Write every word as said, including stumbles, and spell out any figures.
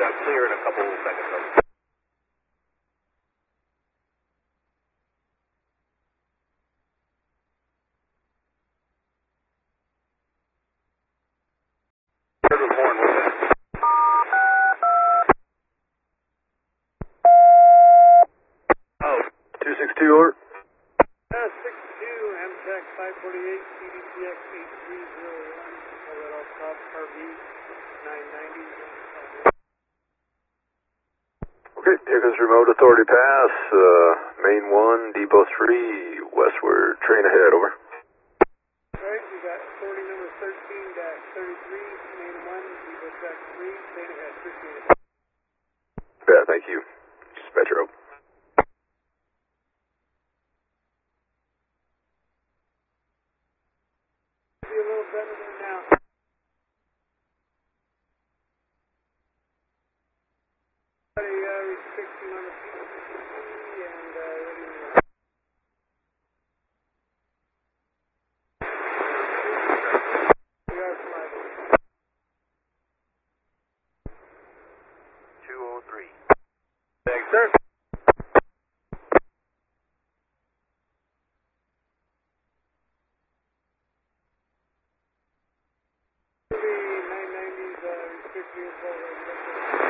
uh, clear in a couple seconds. Over. Heard the horn, what's that? Oh, two six two, over. Uh, six two, M TEC five forty-eight, C D T X eight three zero one, Colorado off top, R V nine ninety. Okay, here goes remote authority pass, uh, main one, depot three, westward, train ahead, over. Alright, we got authority number thirteen dash thirty-three, main one, depot track three, train ahead, appreciate it. Yeah, thank you. Dispatcher out. Be a little better than now. Alright, uh, restriction on the P C and, uh, ready to go. We are sliding. two oh three. Thanks, sir. nine nineties, uh, restrict vehicle.